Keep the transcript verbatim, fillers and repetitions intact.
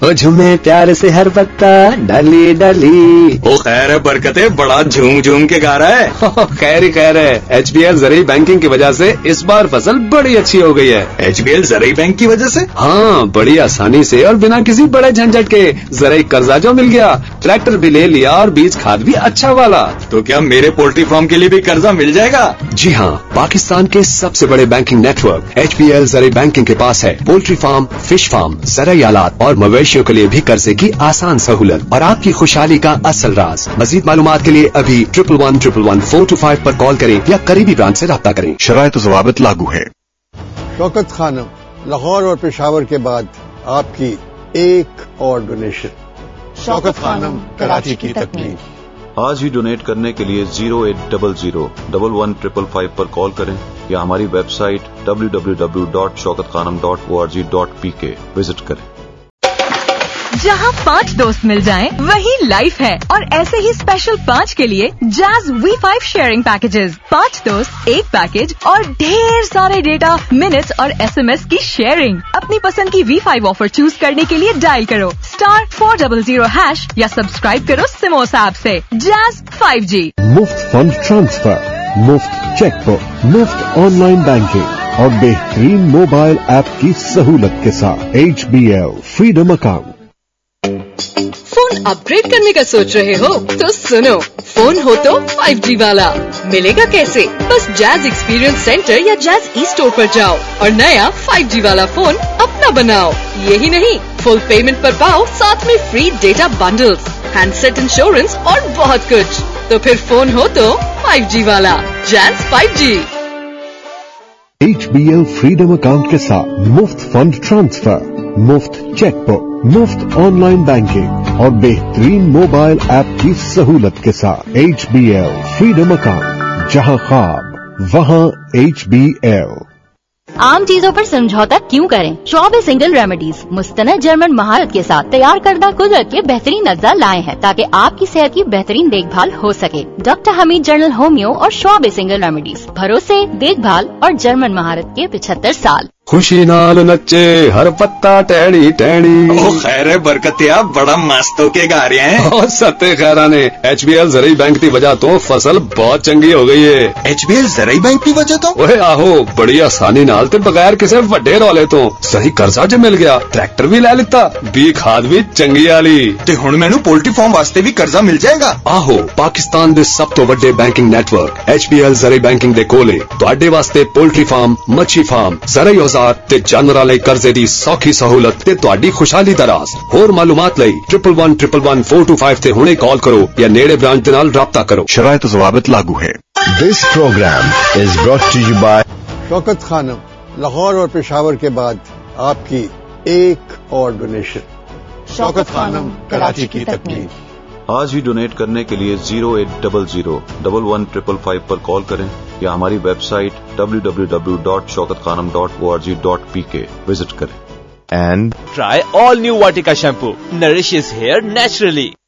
ओ झूमे प्यार से हर पत्ता डाली डाली। ओ खैर है बरकते, बड़ा झूम झूम के गा रहा है। खैर ही खैर है, एच बी एल ज़राई बैंकिंग की वजह से इस बार फसल बड़ी अच्छी हो गई है। एच बी एल ज़राई बैंक की वजह से? हाँ, बड़ी आसानी से और बिना किसी बड़े झंझट के ज़राई कर्जा जो मिल गया, ट्रैक्टर भी ले लिया और बीज खाद भी अच्छा वाला। तो क्या मेरे पोल्ट्री फार्म के लिए भी कर्जा मिल जाएगा? जी हाँ, पाकिस्तान के सबसे बड़े banking network H B L ज़राई banking के पास है पोल्ट्री फार्म, फिश फार्म, ज़राई आलात और मवेशियों के लिए भी कर्जे की आसान सहूलत और आपकी खुशहाली का असल राज। मजीद मालूमात के लिए अभी triple one triple one four to five पर कॉल करें या करीबी ब्रांच से राब्ता करें। शराइत और ज़वाबित लागू है। शौकत खानम, लाहौर और पेशावर के बाद आपकी एक और डोनेशन। शौकत खानम, कराची की तकलीफ। आज ही डोनेट करने के लिए zero eight double zero double one triple five पर कॉल करें या हमारी website W W W dot Shaukat Khanam dot O R G dot P के विजिट करें। जहाँ पाँच दोस्त मिल जाएं, वही लाइफ है। और ऐसे ही स्पेशल पाँच के लिए jazz V five sharing packages. पाँच दोस्त, एक पैकेज और ढेर सारे डेटा, मिनट्स और एस एम एस की शेयरिंग। अपनी पसंद की वी फाइव ऑफर चूज करने के लिए डायल करो star four double zero hash या सब्सक्राइब करो सिमोस ऐप से। Jazz five G. मुफ्त फंड ट्रांसफर, मुफ्त चेकबुक, मुफ्त ऑनलाइन बैंकिंग और बेहतरीन मोबाइल ऐप की सहूलत के साथ H B L freedom account. Phone upgrade करने का सोच रहे हो तो सुनो, फोन हो तो फाइव जी वाला। मिलेगा कैसे? बस जैज एक्सपीरियंस सेंटर या जैज ई स्टोर पर जाओ और नया फाइव जी वाला फोन अपना बनाओ। यही नहीं, फुल पेमेंट पर पाओ साथ में free data bundles, handset insurance और बहुत कुछ। तो फिर फोन हो तो फाइव जी वाला। Jazz five G. H B L freedom account के साथ मुफ्त फंड ट्रांसफर, मुफ्त चेकबुक, मुफ्त ऑनलाइन बैंकिंग और बेहतरीन मोबाइल ऐप की सहूलत के साथ H B L freedom account. जहां ख्वाब वहां एच बी एल। आम चीजों पर समझौता क्यों करें? शॉब सिंगल रेमेडीज मुस्तनद जर्मन महारत के साथ तैयार करदा कुदरत के बेहतरीन अज्जा लाए हैं ताकि आपकी सेहत की बेहतरीन देखभाल हो सके। डॉक्टर हमीद जनरल होम्यो और शॉब सिंगल रेमेडीज, भरोसे, देखभाल और जर्मन महारत के पिछहत्तर साल। खुशी नाल नच्चे हर पत्ता टहनी टहनी। ओ खैर है बरकतिया, बड़ा मस्त होके गा रहे हैं। और सत्ते खैरा ने एच बी एल ज़राई बैंक की वजह तो फसल बहुत चंगी हो गई है। एच बी एल ज़राई बैंक की वजह तो ओए आहो, बड़ी आसानी नाल ते बगैर किसी वड्डे रौले तो सही कर्जा ज मिल गया, ट्रैक्टर भी ले लिता, बी खाद भी चंगी आली। ते हुण मैनू पोल्ट्री फार्म वास्ते भी कर्जा मिल जाएगा? आहो, पाकिस्तान दे सब तो वड्डे banking network H B L ज़राई banking दे कोले तुहाडे वास्ते पोल्ट्री फार्म, मच्छी फार्म, ज़राई औजार ते जानवरां लई कर्जे दी सौखी सहूलत ते तुहाडी खुशहाली दा राज। होर मालूमात लई triple one triple one four to five ते हुणे कॉल करो या नेड़े ब्रांच दे नाल राब्ता करो। शराइत और ज़वाबित लागू है। This programme is brought to you bye Shaukat Khanam, Lahore और पेशावर के बाद आपकी एक और डोनेशन। शौकत खानम, कराची की तकलीफ। आज ही डोनेट करने के लिए zero eight double zero double one triple five पर कॉल करें या हमारी website W W W dot Shaukat Khanam dot O R G dot P के विजिट करें। And try all new Vatika shampoo, nourishes hair naturally.